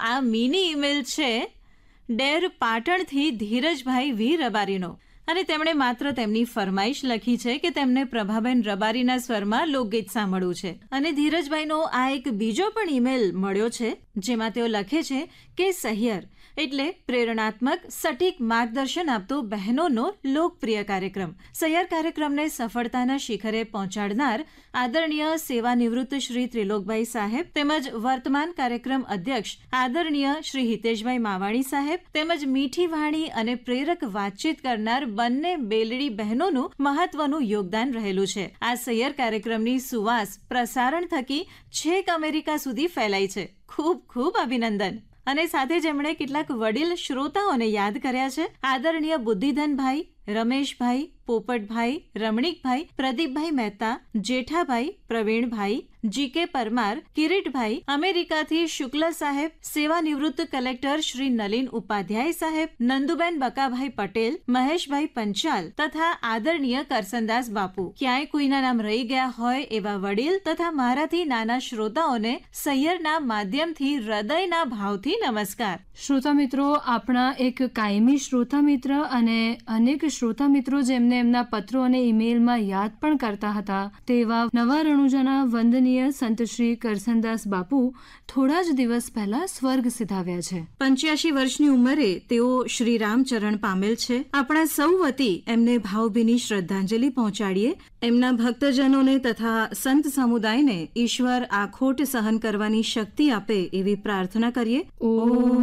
આ mini email છે ડેર પાટણથી ધીરજભાઈ વી રબારીનો, અને તેમણે માત્ર તેમની ફરમાઈશ લખી છે કે તેમને પ્રભાબેન રબારીના સ્વરમાં લોકગીત સાંભળવું છે. અને ધીરજભાઈનો આ એક બીજો પણ ઈમેલ મળ્યો છે જેમાં તેઓ લખે છે કે સહિયર એટલે પ્રેરણાત્મક સટીક માર્ગદર્શન આપતો બહેનોનો લોકપ્રિય કાર્યક્રમ. સહિયર કાર્યક્રમને સફળતાના શિખરે પહોંચાડનાર આદરણીય સેવાનિવૃત્ત શ્રી ત્રિલોકભાઈ સાહેબ તેમજ વર્તમાન કાર્યક્રમ અધ્યક્ષ આદરણીય શ્રી હિતેશભાઈ માવાણી સાહેબ તેમજ મીઠી વાણી અને પ્રેરક વાતચીત કરનાર બંને બેલડી બહેનોનું મહત્વનું યોગદાન રહેલું છે. આ સહિયર કાર્યક્રમની સુવાસ પ્રસારણ થકી છેક અમેરિકા સુધી ફેલાઈ છે. ખૂબ ખૂબ અભિનંદન. અને સાથે જ એમણે કેટલાક વડીલ શ્રોતાઓને યાદ કર્યા છે. આદરણીય બુદ્ધિધનભાઈ, રમેશભાઈ, પોપટભાઈ, રમણીકભાઈ, પ્રદીપભાઈ મહેતા, જેઠાભાઈ, પ્રવીણભાઈ, જીકે પરમાર, કિરીટભાઈ, અમેરિકાથી શુક્લ સાહેબ, સેવાનિવૃત્ત કલેક્ટર શ્રી નલિન ઉપાધ્યાય સાહેબ, નંદુબેન બકાભાઈ પટેલ, મહેશભાઈ પંચાલ તથા આદરણીય કરસનદાસ બાપુ. ક્યાંય કોઈના નામ રહી ગયા હોય એવા વડીલ તથા મારાથી નાના શ્રોતાઓને સહિયરના માધ્યમથી હૃદયના ભાવથી નમસ્કાર. શ્રોતા મિત્રો, આપણા એક કાયમી શ્રોતા મિત્ર અને અનેક શ્રોતા મિત્રો જેમને એમના પત્રો અને ઈમેલમાં યાદ પણ કરતા હતા તેવા નવા રણુજાના વંદનીય સંત શ્રી કરસનદાસ બાપુ થોડા જ દિવસ પહેલા સ્વર્ગ સિધાવ્યા છે. 85 વર્ષની ઉંમરે તેઓ શ્રી રામચરણ પામેલ છે. આપણા સૌ વતી એમને ભાવભીની શ્રદ્ધાંજલિ પહોંચાડીએ. એમના ભક્તજનોને તથા સંત સમુદાયને ઈશ્વર આ ખોટ સહન કરવાની શક્તિ આપે એવી પ્રાર્થના કરીએ. ઓમ